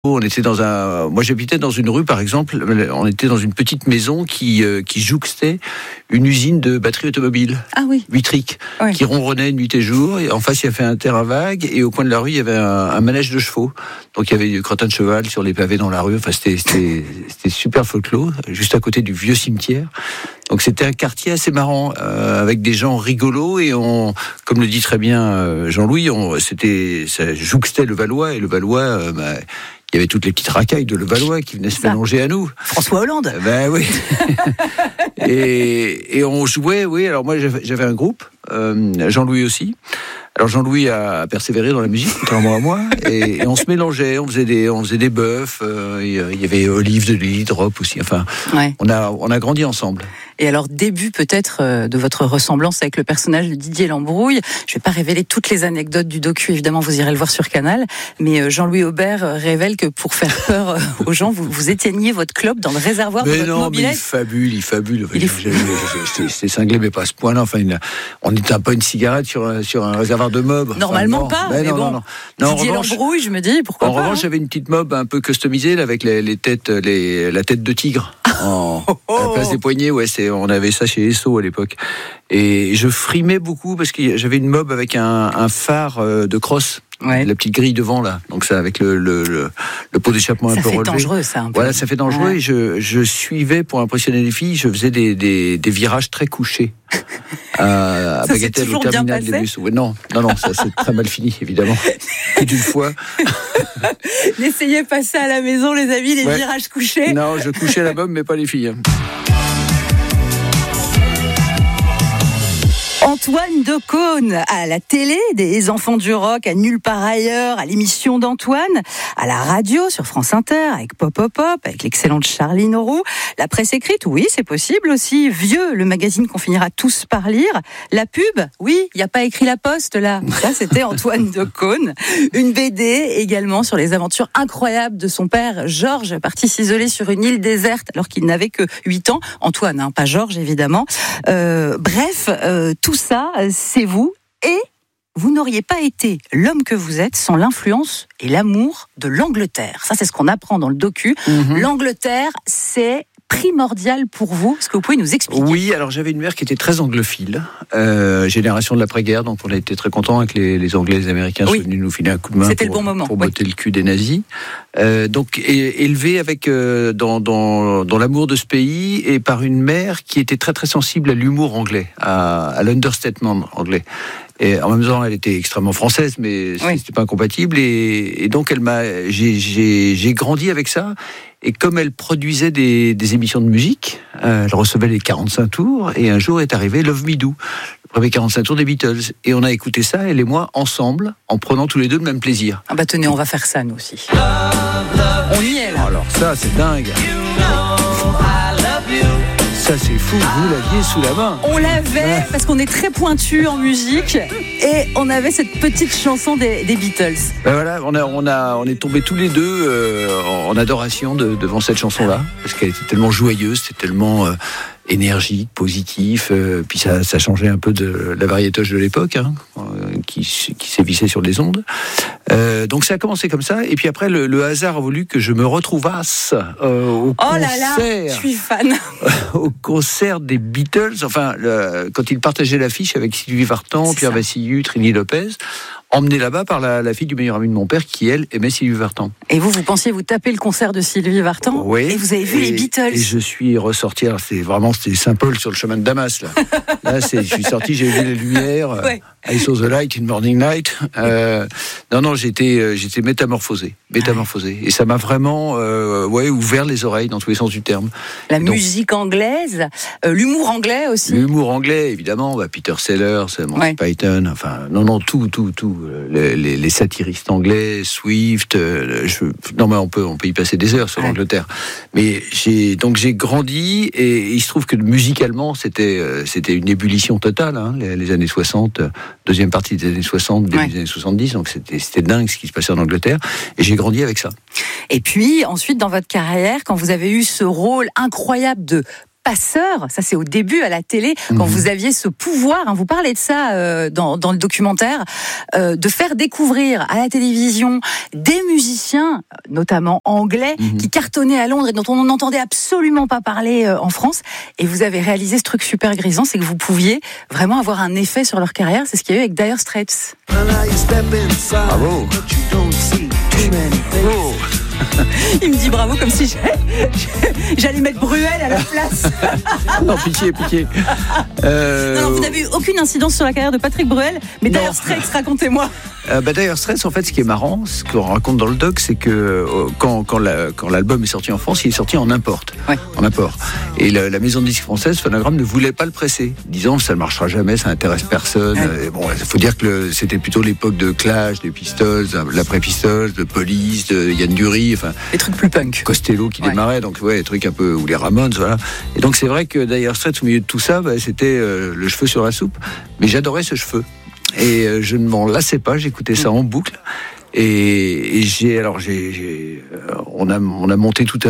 On était moi j'habitais dans une rue par exemple, on était dans une petite maison qui jouxtait une usine de batteries automobiles. Ah oui. Huîtrique, Oui. qui ronronnait nuit et jour. Et en face il y avait un terrain vague et au coin de la rue il y avait un manège de chevaux. Donc il y avait du crottin de cheval sur les pavés dans la rue. Enfin c'était super folklore, juste à côté du vieux cimetière. Donc c'était un quartier assez marrant, avec des gens rigolos et comme le dit très bien Jean-Louis, ça jouxtait le Valois et le Valois. Il y avait toutes les petites racailles de Levallois qui venaient se mélanger à nous. François Hollande. Ben oui. et on jouait, oui. Alors moi j'avais un groupe, Jean-Louis aussi. Alors Jean-Louis a persévéré dans la musique, contrairement à moi, et on se mélangeait, on faisait des bœufs. Il y avait Olive de Lily Drop aussi. Enfin, ouais. on a grandi ensemble. Et alors, début peut-être de votre ressemblance avec le personnage de Didier Lambrouille. Je ne vais pas révéler toutes les anecdotes du docu, évidemment, vous irez le voir sur Canal. Mais Jean-Louis Aubert révèle que pour faire peur aux gens, vous éteigniez votre clope dans le réservoir de votre mobilette. Mais il fabule. C'est cinglé, mais pas à ce point-là. Enfin, on n'éteint pas une cigarette sur un réservoir de mob. Normalement pas, mais bon. Didier Lambrouille, je me dis, pourquoi pas. En revanche, j'avais une petite mob un peu customisée là, avec la tête de tigre. À la place des poignets, on avait ça chez Esso à l'époque. Et je frimais beaucoup parce que j'avais une mob avec un phare de crosse. Ouais. La petite grille devant là, donc ça avec le pot d'échappement un peu relevé. Ça fait dangereux ça. Un peu. Voilà, ça fait dangereux. Ouais. Et je suivais pour impressionner les filles. Je faisais des virages très couchés. À Bagatelle au terminal des bus. Non, ça c'est très mal fini évidemment. Plus d'une fois. N'essayez pas ça à la maison, les amis, les virages couchés. Non, je couchais la bombe, mais pas les filles. Antoine Decaune, à la télé, des Enfants du Rock, à Nulle part ailleurs, à l'émission d'Antoine, à la radio sur France Inter, avec Pop Pop Pop, avec l'excellente Charline Auroux. La presse écrite, oui, c'est possible aussi. Vieux, le magazine qu'on finira tous par lire. La pub, oui, il n'y a pas écrit La Poste là. Ça, c'était Antoine Decaune. Une BD également sur les aventures incroyables de son père, Georges, parti s'isoler sur une île déserte alors qu'il n'avait que 8 ans. Antoine, pas Georges évidemment. Bref, tout ça, c'est vous, et vous n'auriez pas été l'homme que vous êtes sans l'influence et l'amour de l'Angleterre. Ça, c'est ce qu'on apprend dans le docu. L'Angleterre, c'est primordial pour vous. Est-ce que vous pouvez nous expliquer ? Oui, alors j'avais une mère qui était très anglophile, génération de l'après-guerre, donc on a été très contents que les Anglais et les Américains soient venus nous filer un coup de main. C'était le bon moment. Pour botter le cul des nazis. Donc élevé avec dans l'amour de ce pays et par une mère qui était très très sensible à l'humour anglais, à l'understatement anglais. Et en même temps, elle était extrêmement française, mais c'était pas incompatible. Et donc j'ai grandi avec ça. Et comme elle produisait des émissions de musique, elle recevait les 45 tours, et un jour est arrivé Love Me Do, le premier 45 tours des Beatles. Et on a écouté ça, elle et moi, ensemble, en prenant tous les deux le même plaisir. Ah bah tenez, on va faire ça nous aussi. On y est là. Alors ça, c'est dingue. Ça, c'est fou, vous l'aviez sous la main. On l'avait, parce qu'on est très pointu en musique, et on avait cette petite chanson des Beatles. Ben voilà, on est tombés tous les deux en adoration devant cette chanson-là, parce qu'elle était tellement joyeuse, c'était tellement énergique, positif, puis ça changeait un peu de la variétoche de l'époque, qui sévissait sur les ondes. Donc ça a commencé comme ça, et puis après le hasard a voulu que je me retrouvasse au concert. Oh là là, je suis fan. Au concert des Beatles, enfin quand ils partageaient l'affiche avec Sylvie Vartan, Pierre Vassiliou, Trini Lopez, emmenée là-bas par la fille du meilleur ami de mon père qui, elle, aimait Sylvie Vartan. Et vous pensiez vous taper le concert de Sylvie Vartan ? Oui. Et vous avez vu les Beatles ? Et je suis ressorti, alors c'était Saint-Paul sur le chemin de Damas, là. Je suis sorti, j'ai vu les lumières, I saw the light in morning light. Non, j'étais métamorphosé. Et ça m'a vraiment ouvert les oreilles dans tous les sens du terme. La musique anglaise, l'humour anglais aussi. L'humour anglais, évidemment, Peter Sellers, Monty Python, enfin, tout. Les satiristes anglais, Swift, mais on peut y passer des heures sur l'Angleterre. Mais j'ai grandi, et il se trouve que musicalement, c'était une ébullition totale, les années 60, deuxième partie des années 60, début des années 70, donc c'était dingue ce qui se passait en Angleterre, et j'ai grandi avec ça. Et puis, ensuite, dans votre carrière, quand vous avez eu ce rôle incroyable de passeur. Ça, c'est au début à la télé, quand vous aviez ce pouvoir. Vous parlez de ça dans le documentaire, de faire découvrir à la télévision des musiciens, notamment anglais, qui cartonnaient à Londres et dont on n'entendait absolument pas parler en France. Et vous avez réalisé ce truc super grisant, c'est que vous pouviez vraiment avoir un effet sur leur carrière. C'est ce qu'il y a eu avec Dire Straits. Bravo. Oh. Il me dit bravo comme si j'allais mettre Bruel à la place. Non, pitié. Non, vous n'avez eu aucune incidence sur la carrière de Patrick Bruel, mais Dire Straits, racontez-moi. Dire Straits, en fait, ce qui est marrant, ce qu'on raconte dans le doc, c'est que quand l'album est sorti en France, il est sorti en import. Ouais. En import. Et la maison de disques française, Phonogram, ne voulait pas le presser, disant ça ne marchera jamais, ça n'intéresse personne. Ouais. Bon, il faut dire que c'était plutôt l'époque de Clash, des Pistols, l'après-Pistols, de Police, de Yann Dury, enfin. Des trucs plus punk. Costello qui démarrait, donc des trucs un peu, ou les Ramones, voilà. Et donc c'est vrai que Dire Straits, au milieu de tout ça, c'était le cheveu sur la soupe. Mais j'adorais ce cheveu. Et je ne m'en lassais pas, j'écoutais ça en boucle. Et on a monté tout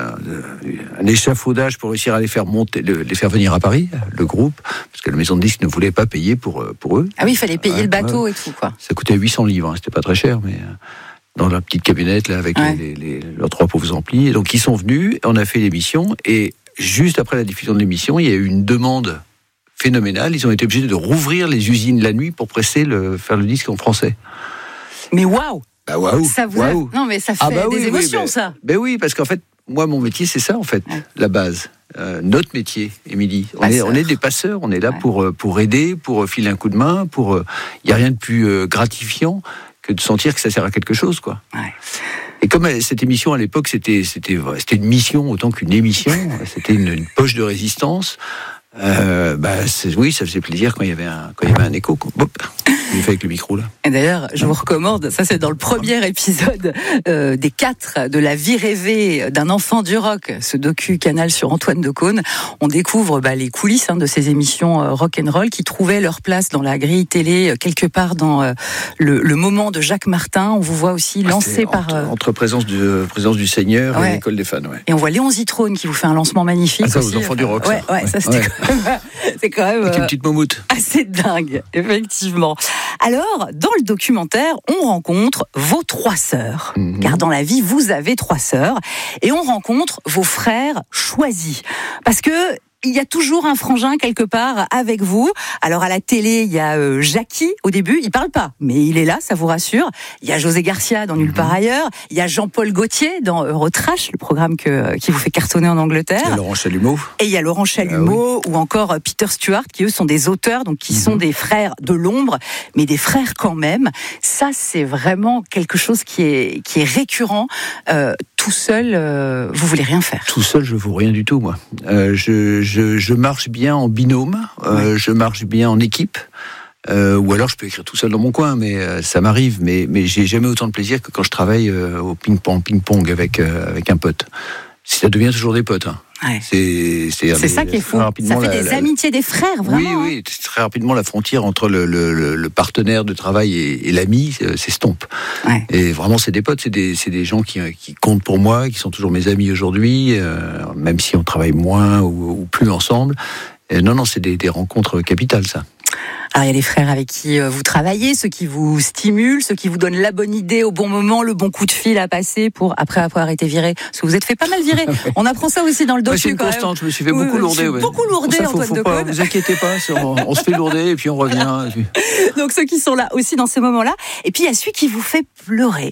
un échafaudage pour réussir à les faire venir à Paris, le groupe, parce que la maison de disques ne voulait pas payer pour eux. Ah oui, il fallait payer le bateau et tout, quoi. Ça coûtait 800 livres, c'était pas très cher, mais dans la petite camionnette là avec leurs 3 pauvres amplis. Et donc ils sont venus, on a fait l'émission, et juste après la diffusion de l'émission, il y a eu une demande phénoménale. Ils ont été obligés de rouvrir les usines la nuit pour faire le disque en français. Mais waouh! Bah waouh! Ça vous Non mais ça fait des émotions, ça. Ben oui, parce qu'en fait, moi mon métier c'est ça en fait, la base. Notre métier, Émilie. On est des passeurs, on est là pour aider, pour filer un coup de main, il y a rien de plus gratifiant que de sentir que ça sert à quelque chose, quoi. Ouais. Et comme cette émission à l'époque c'était une mission autant qu'une émission, c'était une poche de résistance. Oui, ça faisait plaisir quand il y avait un écho. J'ai fait avec le micro là. Et d'ailleurs, je vous recommande, ça c'est dans le premier épisode des 4 de La vie rêvée d'un enfant du rock, ce docu-canal sur Antoine Decaune. On découvre les coulisses de ces émissions rock'n'roll qui trouvaient leur place dans la grille télé quelque part dans le moment de Jacques Martin. On vous voit aussi lancé par entre présence du Seigneur et l'école des fans. Ouais. Et on voit Léon Zitrone qui vous fait un lancement magnifique. Ça, aux enfants du rock. Ça c'était c'est quand même une petite moumoute. Assez dingue, effectivement. Alors, dans le documentaire, on rencontre vos 3 sœurs. Car dans la vie, vous avez 3 sœurs. Et on rencontre vos frères choisis. Parce que il y a toujours un frangin quelque part avec vous. Alors à la télé, il y a Jackie au début, il parle pas, mais il est là, ça vous rassure. Il y a José Garcia dans Nulle part ailleurs. Il y a Jean-Paul Gaultier dans Eurotrash, le programme qui vous fait cartonner en Angleterre. Il y a Laurent Chalumeau. Et il y a Laurent Chalumeau ou encore Peter Stewart, qui eux sont des auteurs, donc qui sont des frères de l'ombre, mais des frères quand même. Ça, c'est vraiment quelque chose qui est récurrent. Tout seul, vous voulez rien faire. Tout seul, je vaux rien du tout, moi. Je marche bien en binôme, je marche bien en équipe, ou alors je peux écrire tout seul dans mon coin, mais ça m'arrive. Mais j'ai jamais autant de plaisir que quand je travaille au ping-pong avec un pote. Ça devient toujours des potes. Ouais. C'est ça qui est fou. Ça fait des amitiés, des frères, vraiment. Oui, très rapidement la frontière entre le partenaire de travail et l'ami s'estompe. Ouais. Et vraiment, c'est des potes, c'est des gens qui comptent pour moi, qui sont toujours mes amis aujourd'hui, même si on travaille moins ou plus ensemble. Non, c'est des rencontres capitales, ça. Alors, il y a les frères avec qui vous travaillez, ceux qui vous stimulent, ceux qui vous donnent la bonne idée au bon moment, le bon coup de fil à passer pour, après avoir été viré. Parce que vous êtes fait pas mal virer. On apprend ça aussi dans le docu. C'est une constante, je me suis fait beaucoup lourder. Beaucoup lourder, Antoine Decaune. Vous inquiétez pas, on se fait lourder et puis on revient. Donc, ceux qui sont là aussi dans ces moments-là. Et puis, il y a celui qui vous fait pleurer.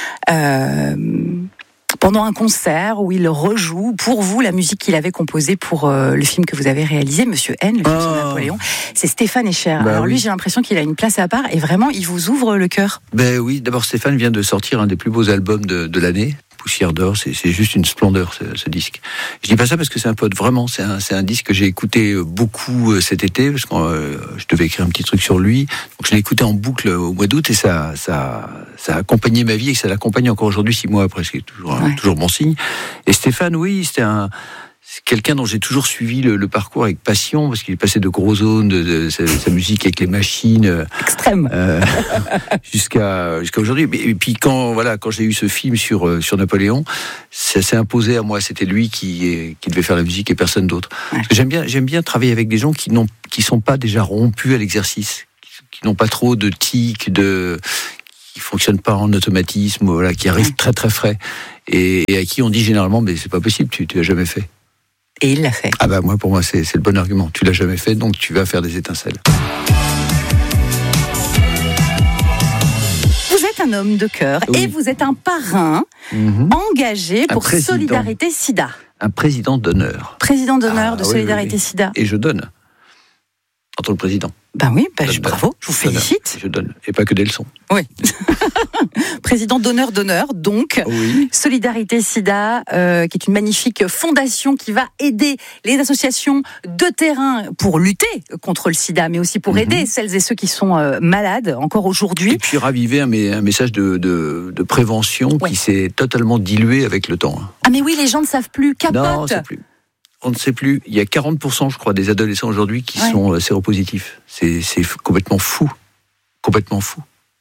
Pendant un concert où il rejoue pour vous la musique qu'il avait composée pour le film que vous avez réalisé, Monsieur N, le film sur Napoléon. C'est Stéphane Escher. Alors lui, j'ai l'impression qu'il a une place à part et vraiment, il vous ouvre le cœur. Oui, d'abord Stéphane vient de sortir un des plus beaux albums de l'année. Poussière d'or, c'est juste une splendeur ce disque. Je dis pas ça parce que c'est un pote, vraiment, c'est un disque que j'ai écouté beaucoup cet été, parce que je devais écrire un petit truc sur lui, donc je l'ai écouté en boucle au mois d'août et ça a accompagné ma vie et ça l'accompagne encore aujourd'hui 6 mois après, ce qui est toujours bon signe. Et Stéphane, oui, c'est quelqu'un dont j'ai toujours suivi le parcours avec passion, parce qu'il est passé de gros zones, de sa musique avec les machines extrême, jusqu'à aujourd'hui. Et puis quand j'ai eu ce film sur Napoléon, ça s'est imposé à moi. C'était lui qui devait faire la musique et personne d'autre. Ouais. Parce que j'aime bien travailler avec des gens qui sont pas déjà rompus à l'exercice, qui n'ont pas trop de tics, qui fonctionnent pas en automatisme, voilà, qui arrivent très très frais, et à qui on dit généralement mais c'est pas possible, tu l'as jamais fait. Et il l'a fait. Ah bah pour moi c'est le bon argument. Tu l'as jamais fait, donc tu vas faire des étincelles. Vous êtes un homme de cœur, oui. Et vous êtes un parrain engagé pour Solidarité Sida. Un président d'honneur. Président d'honneur de Solidarité Sida. Et je donne en tant que président. Ben oui, bravo, je vous félicite. Je donne, et pas que des leçons. Oui. Président d'honneur, donc. Oui. Solidarité Sida, qui est une magnifique fondation qui va aider les associations de terrain pour lutter contre le sida, mais aussi pour aider celles et ceux qui sont malades encore aujourd'hui. Et puis raviver un message de prévention qui s'est totalement dilué avec le temps. Ah mais oui, les gens ne savent plus, capote. Non, on ne sait plus. On ne sait plus. Il y a 40%, je crois, des adolescents aujourd'hui qui sont séropositifs. C'est complètement fou. Complètement fou.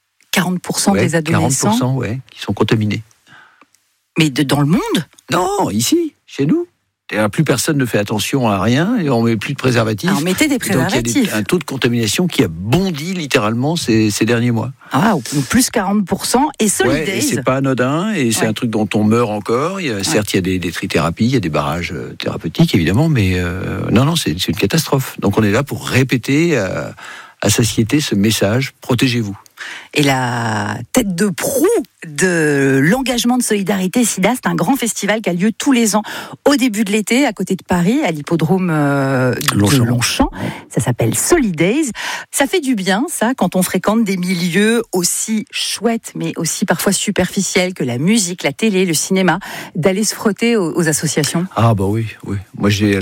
40% des adolescents 40%, qui sont contaminés. Mais dans le monde ? Non, ici, chez nous. Plus personne ne fait attention à rien et on met plus de préservatifs. Alors, mettez des préservatifs. Donc il y a un taux de contamination qui a bondi littéralement ces derniers mois. Ah, plus 40%. Et Solidays. Et c'est pas anodin et c'est un truc dont on meurt encore. Certes, il y a des trithérapies, il y a des barrages thérapeutiques évidemment, mais non, c'est une catastrophe. Donc on est là pour répéter à satiété ce message, protégez-vous. Et la tête de proue de l'engagement de Solidarité Sida, c'est un grand festival qui a lieu tous les ans au début de l'été à côté de Paris, à l'hippodrome de Longchamp. Ça s'appelle Solidays. Ça fait du bien, ça, quand on fréquente des milieux aussi chouettes, mais aussi parfois superficiels que la musique, la télé, le cinéma, d'aller se frotter aux associations. Ah bah oui. Moi c'est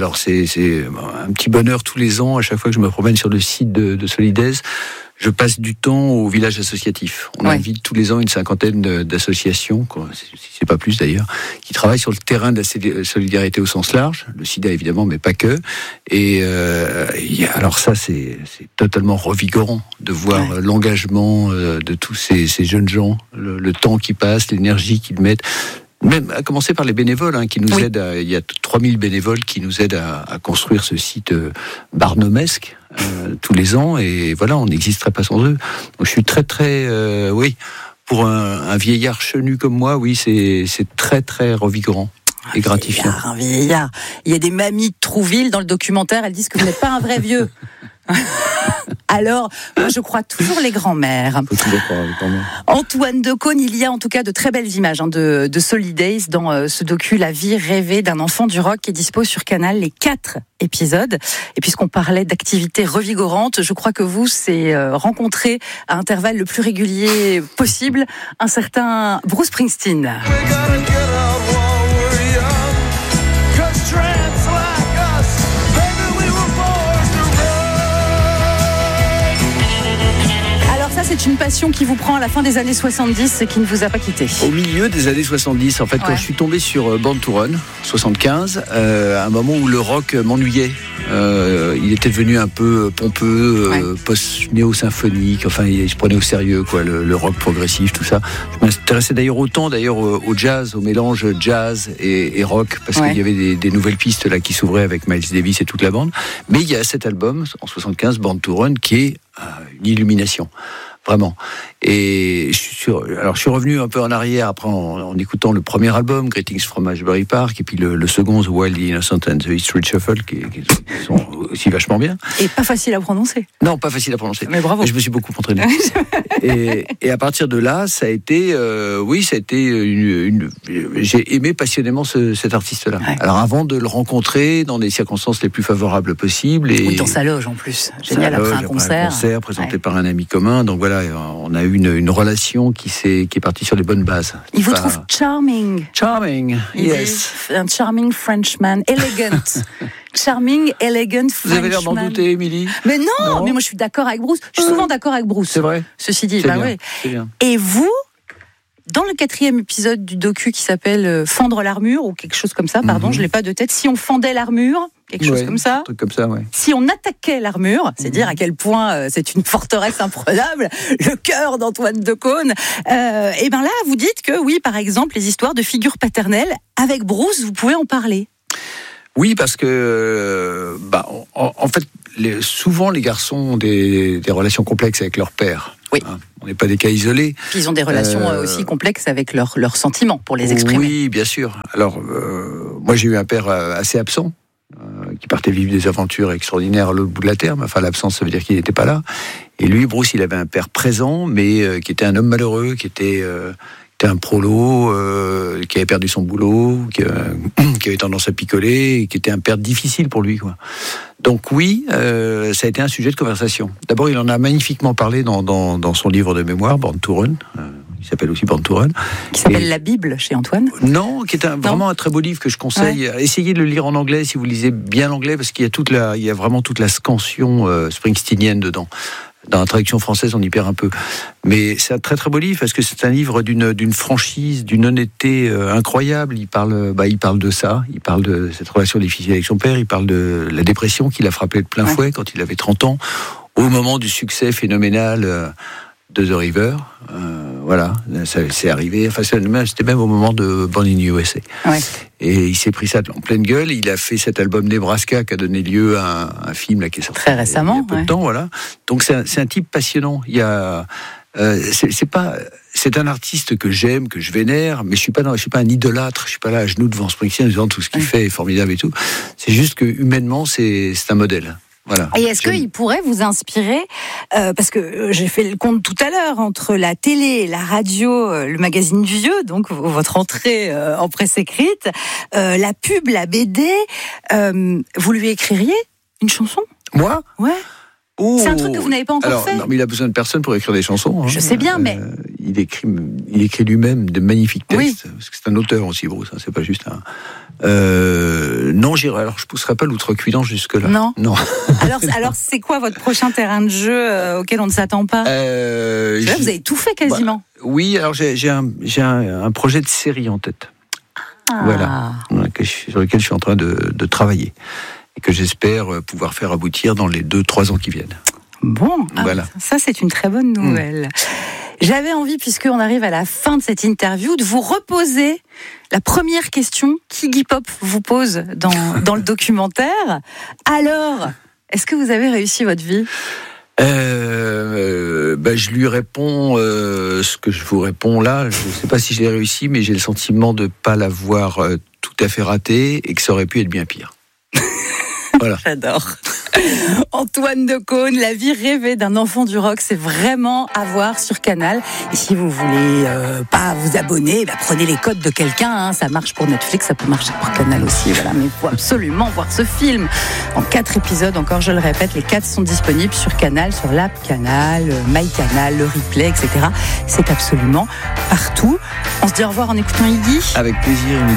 un petit bonheur tous les ans, à chaque fois que je me promène sur le site de Solidays. Je passe du temps au village associatif. On invite tous les ans une cinquantaine d'associations, si c'est pas plus d'ailleurs, qui travaillent sur le terrain de la solidarité au sens large, le sida évidemment, mais pas que. Et alors ça, c'est totalement revigorant de voir l'engagement de tous ces jeunes gens, le temps qui passe, l'énergie qu'ils mettent. Même à commencer par les bénévoles qui nous aident. Il y a 3000 bénévoles qui nous aident à construire ce site barnumesque tous les ans. Et voilà, on n'existerait pas sans eux. Donc je suis très pour un vieillard chenu comme moi, c'est très très revigorant et gratifiant. Un vieillard. Il y a des mamies de Trouville dans le documentaire. Elles disent que vous n'êtes pas un vrai vieux. Alors, moi je crois toujours les grands-mères. Antoine Decaune, il y a en tout cas de très belles images de Solidays dans ce docu La vie rêvée d'un enfant du rock qui est dispo sur Canal, les 4 épisodes. Et puisqu'on parlait d'activités revigorantes, je crois que vous, c'est rencontrer à intervalles le plus régulier possible un certain Bruce Springsteen. C'est une passion qui vous prend à la fin des années 70 et qui ne vous a pas quitté. Au milieu des années 70, en fait, quand je suis tombé sur Born to Run, 75, à un moment où le rock m'ennuyait. Il était devenu un peu pompeux, post-néo-symphonique, enfin, il se prenait au sérieux, le rock progressif, tout ça. Je m'intéressais d'ailleurs autant au jazz, au mélange jazz et rock, parce qu'il y avait des nouvelles pistes là qui s'ouvraient avec Miles Davis et toute la bande. Mais il y a cet album, en 75, Born to Run, qui est une illumination. Vraiment. Et je suis revenu un peu en arrière après en écoutant le premier album, Greetings from Asbury Park, et puis le second, The Wild, the Innocent and the Street Shuffle, qui sont aussi vachement bien. Et pas facile à prononcer. Non, pas facile à prononcer. Mais bravo. Je me suis beaucoup entraîné. et à partir de là, ça a été, j'ai aimé passionnément cet artiste-là. Ouais. Alors avant de le rencontrer dans des circonstances les plus favorables possibles. Et dans sa loge en plus. Génial, après un concert. Présenté par un ami commun. Donc voilà, on a eu une relation qui est partie sur les bonnes bases. Il vous trouve charming. Charming, yes. Un charming Frenchman, elegant. Charming, elegant Frenchman. Vous avez l'air d'en douter, Émilie. Mais non, mais moi je suis d'accord avec Bruce. Je suis souvent d'accord avec Bruce. C'est vrai. Ceci dit, c'est bien. Et vous, dans le 4e épisode du docu qui s'appelle Fendre l'armure, ou quelque chose comme ça, pardon, je l'ai pas de tête. Si on fendait l'armure, quelque chose comme ça. Un truc comme ça, ouais. Si on attaquait l'armure, c'est dire à quel point c'est une forteresse imprenable, le cœur d'Antoine Decaune. Et ben là, vous dites que oui, par exemple, les histoires de figures paternelles, avec Bruce, vous pouvez en parler. Oui, parce que, en fait, souvent les garçons ont des relations complexes avec leur père. Oui. Hein, on n'est pas des cas isolés. Puis ils ont des relations aussi complexes avec leurs sentiments, pour les exprimer. Oui, bien sûr. Alors, moi j'ai eu un père assez absent, qui partait vivre des aventures extraordinaires à l'autre bout de la terre. Enfin, l'absence, ça veut dire qu'il n'était pas là. Et lui, Bruce, il avait un père présent, mais qui était un homme malheureux, qui était un prolo, qui avait perdu son boulot, qui avait tendance à picoler, et qui était un père difficile pour lui, quoi. Donc oui, ça a été un sujet de conversation. D'abord, il en a magnifiquement parlé dans son livre de mémoire, Born to Run, qui s'appelle aussi Born to Run. Qui s'appelle La Bible, chez Antoine. Non, qui est vraiment un très beau livre que je conseille. Ouais. Essayez de le lire en anglais, si vous lisez bien l'anglais, parce qu'il y a vraiment toute la scansion springsteenienne dedans. Dans la traduction française, on y perd un peu. Mais c'est un très très beau livre, parce que c'est un livre d'une franchise, d'une honnêteté incroyable. Il parle de ça, il parle de cette relation difficile avec son père, il parle de la dépression qui l'a frappé de plein fouet quand il avait 30 ans, au moment du succès phénoménal de The River. Voilà, c'est arrivé. Enfin, c'était même au moment de Born in USA. Ouais. Et il s'est pris ça en pleine gueule. Il a fait cet album Nebraska qui a donné lieu à un film là, qui est sorti très récemment. Il y a peu de temps, voilà. Donc c'est un type passionnant. Il y a c'est un artiste que j'aime, que je vénère, mais je suis pas un idolâtre. Je suis pas là à genoux devant Springsteen en disant tout ce qu'il fait est formidable et tout. C'est juste que humainement, c'est un modèle. Voilà. Et est-ce qu'il pourrait vous inspirer, parce que j'ai fait le compte tout à l'heure, entre la télé, la radio, le magazine Vieux, donc votre entrée en presse écrite, la pub, la BD, vous lui écririez une chanson ? Moi ? Ouais. Oh. C'est un truc que vous n'avez pas encore fait. Non, mais il a besoin de personne pour écrire des chansons. Hein. Je sais bien, mais... Il écrit lui-même de magnifiques textes, parce que c'est un auteur aussi, Bruce, hein, c'est pas juste un... Non, alors je pousserai pas l'outrecuidance jusque-là. Non. Alors c'est quoi votre prochain terrain de jeu auquel on ne s'attend pas ? Là, vous avez tout fait quasiment. Oui, alors j'ai un projet de série en tête. Voilà, sur lequel je suis en train de travailler. Et que j'espère pouvoir faire aboutir dans les 2-3 ans qui viennent. Bon, voilà. Ça c'est une très bonne nouvelle. J'avais envie, puisqu'on arrive à la fin de cette interview, de vous reposer la première question qu'Iggy Pop vous pose dans le documentaire. Alors, est-ce que vous avez réussi votre vie ? Je lui réponds ce que je vous réponds là. Je ne sais pas si je l'ai réussi, mais j'ai le sentiment de ne pas l'avoir tout à fait raté et que ça aurait pu être bien pire. Voilà. J'adore. Antoine Decaune, la vie rêvée d'un enfant du rock, c'est vraiment à voir sur Canal. Et si vous voulez pas vous abonner, prenez les codes de quelqu'un. Hein. Ça marche pour Netflix, ça peut marcher pour Canal aussi. Voilà. Mais il faut absolument voir ce film. En 4 épisodes, encore je le répète, les 4 sont disponibles sur Canal, sur l'app Canal, MyCanal, le replay, etc. C'est absolument partout. On se dit au revoir en écoutant Iggy. Avec plaisir.